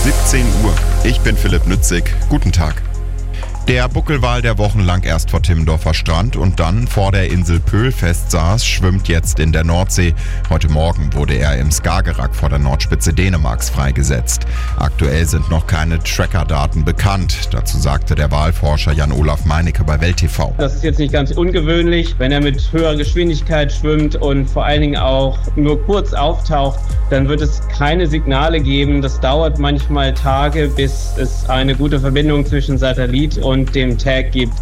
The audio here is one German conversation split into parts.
17 Uhr. Ich bin Philipp Nützig. Guten Tag. Der Buckelwal, der wochenlang erst vor Timmendorfer Strand und dann vor der Insel Pöhl festsaß, schwimmt jetzt in der Nordsee. Heute Morgen wurde er im Skagerrak vor der Nordspitze Dänemarks freigesetzt. Aktuell sind noch keine Tracker-Daten bekannt. Dazu sagte der Walforscher Jan-Olaf Meinecke bei Welt TV. Das ist jetzt nicht ganz ungewöhnlich. Wenn er mit höherer Geschwindigkeit schwimmt und vor allen Dingen auch nur kurz auftaucht, dann wird es keine Signale geben. Das dauert manchmal Tage, bis es eine gute Verbindung zwischen Satellit und dem Tag gibt.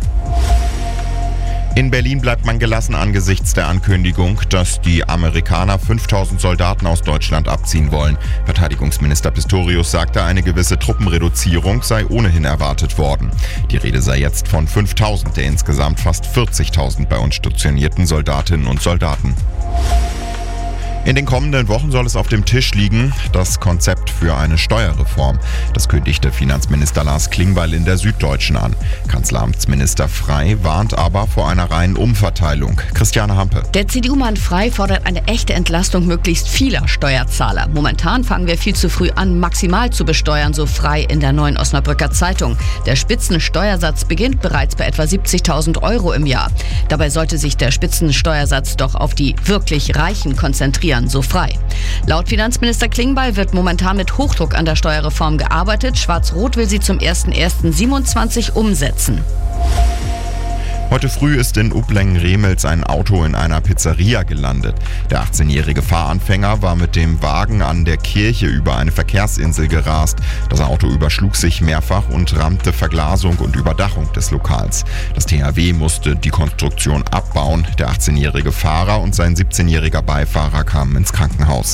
In Berlin bleibt man gelassen angesichts der Ankündigung, dass die Amerikaner 5000 Soldaten aus Deutschland abziehen wollen. Verteidigungsminister Pistorius sagte, eine gewisse Truppenreduzierung sei ohnehin erwartet worden. Die Rede sei jetzt von 5000 der insgesamt fast 40.000 bei uns stationierten Soldatinnen und Soldaten. In den kommenden Wochen soll es auf dem Tisch liegen, das Konzept für eine Steuerreform. Das kündigte Finanzminister Lars Klingbeil in der Süddeutschen an. Kanzleramtsminister Frey warnt aber vor einer reinen Umverteilung. Christiane Hampe. Der CDU-Mann Frey fordert eine echte Entlastung möglichst vieler Steuerzahler. Momentan fangen wir viel zu früh an, maximal zu besteuern, so Frey in der Neuen Osnabrücker Zeitung. Der Spitzensteuersatz beginnt bereits bei etwa 70.000 Euro im Jahr. Dabei sollte sich der Spitzensteuersatz doch auf die wirklich Reichen konzentrieren, so Frey. Laut Finanzminister Klingbeil wird momentan mit Hochdruck an der Steuerreform gearbeitet. Schwarz-Rot will sie zum 01.01.27 umsetzen. Heute früh ist in Uplengen-Remels ein Auto in einer Pizzeria gelandet. Der 18-jährige Fahranfänger war mit dem Wagen an der Kirche über eine Verkehrsinsel gerast. Das Auto überschlug sich mehrfach und rammte Verglasung und Überdachung des Lokals. Das THW musste die Konstruktion abbauen. Der 18-jährige Fahrer und sein 17-jähriger Beifahrer kamen ins Krankenhaus.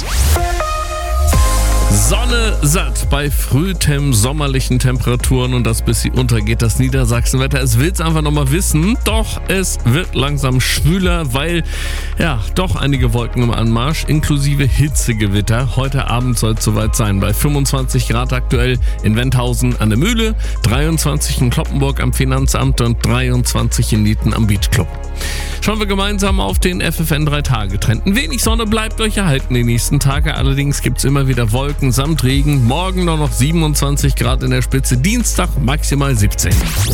Sonne satt bei frühem sommerlichen Temperaturen und das bis sie untergeht, das Niedersachsenwetter. Es will's einfach nochmal wissen, doch es wird langsam schwüler, weil doch einige Wolken im Anmarsch, inklusive Hitzegewitter. Heute Abend soll es soweit sein, bei 25 Grad aktuell in Wendhausen an der Mühle, 23 in Cloppenburg am Finanzamt und 23 in Nieten am Beachclub. Schauen wir gemeinsam auf den FFN 3-Tage-Trend. Ein wenig Sonne bleibt euch erhalten die nächsten Tage, allerdings gibt's immer wieder Wolken samt Regen. Morgen noch 27 Grad in der Spitze, Dienstag maximal 17.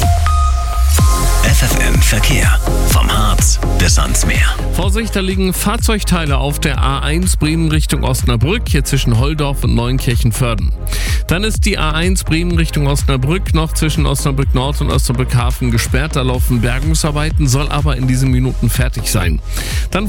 FFN Verkehr. Vom Harz bis ans Meer. Vorsicht, da liegen Fahrzeugteile auf der A1 Bremen Richtung Osnabrück, hier zwischen Holdorf und Neunkirchen-Vörden. Dann ist die A1 Bremen Richtung Osnabrück noch zwischen Osnabrück Nord und Osnabrück Hafen gesperrt. Da laufen Bergungsarbeiten, soll aber in diesen Minuten fertig sein. Dann